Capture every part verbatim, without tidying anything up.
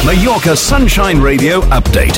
Mallorca Sunshine Radio update.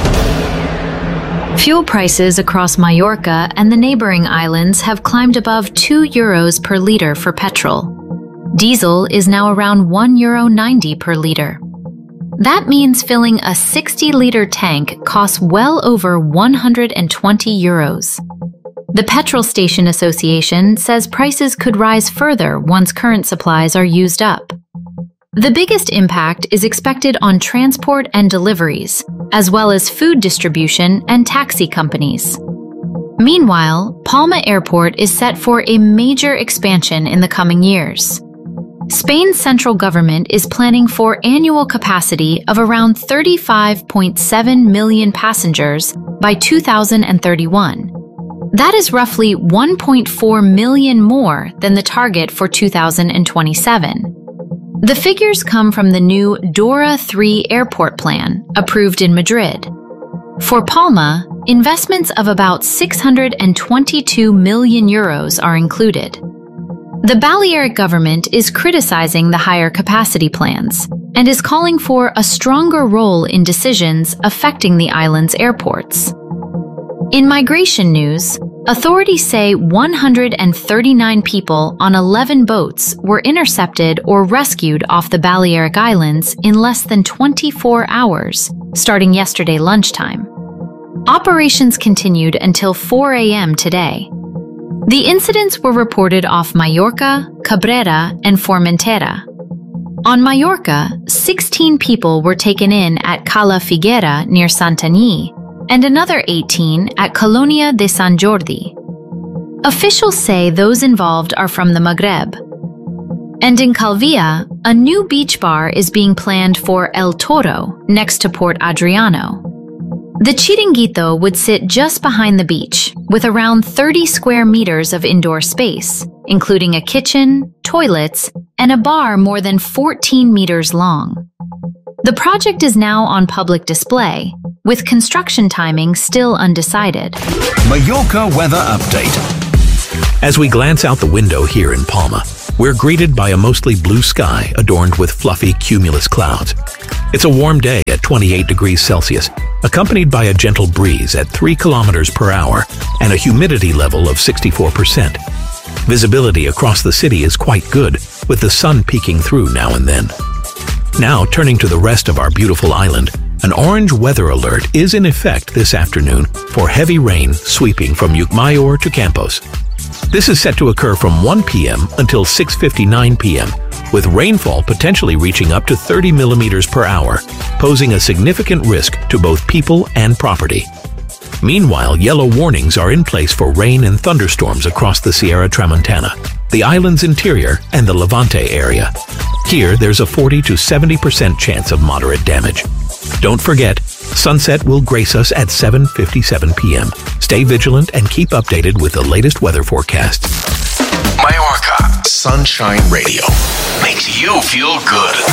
Fuel prices across Mallorca and the neighboring islands have climbed above two euros per litre for petrol. Diesel is now around one euro ninety per litre. That means filling a sixty litre tank costs well over one hundred twenty euros. The Petrol Station Association says prices could rise further once current supplies are used up. The biggest impact is expected on transport and deliveries, as well as food distribution and taxi companies. Meanwhile, Palma Airport is set for a major expansion in the coming years. Spain's central government is planning for annual capacity of around thirty-five point seven million passengers by two thousand thirty-one. That is roughly one point four million more than the target for two thousand twenty-seven. The figures come from the new DORA three airport plan, approved in Madrid. For Palma, investments of about six hundred twenty-two million euros are included. The Balearic government is criticizing the higher capacity plans and is calling for a stronger role in decisions affecting the island's airports. In migration news, authorities say one hundred thirty-nine people on eleven boats were intercepted or rescued off the Balearic Islands in less than twenty-four hours, starting yesterday lunchtime. Operations continued until four a m today. The incidents were reported off Mallorca, Cabrera, and Formentera. On Mallorca, sixteen people were taken in at Cala Figuera near Santanyí, and another eighteen at Colonia de San Jordi. Officials say those involved are from the Maghreb. And in Calvia, a new beach bar is being planned for El Toro, next to Port Adriano. The Chiringuito would sit just behind the beach, with around thirty square meters of indoor space, including a kitchen, toilets, and a bar more than fourteen meters long. The project is now on public display, with construction timing still undecided. Mallorca weather update. As we glance out the window here in Palma, we're greeted by a mostly blue sky adorned with fluffy cumulus clouds. It's a warm day at twenty-eight degrees Celsius, accompanied by a gentle breeze at three kilometers per hour and a humidity level of sixty-four percent. Visibility across the city is quite good, with the sun peeking through now and then. Now, turning to the rest of our beautiful island, an orange weather alert is in effect this afternoon for heavy rain sweeping from Ucmayor to Campos. This is set to occur from one p m until six fifty-nine p m, with rainfall potentially reaching up to thirty millimeters per hour, posing a significant risk to both people and property. Meanwhile, yellow warnings are in place for rain and thunderstorms across the Sierra Tramontana, the island's interior, and the Levante area. Here, there's a forty to seventy percent chance of moderate damage. Don't forget, sunset will grace us at seven fifty-seven p m Stay vigilant and keep updated with the latest weather forecast. Mallorca Sunshine Radio makes you feel good.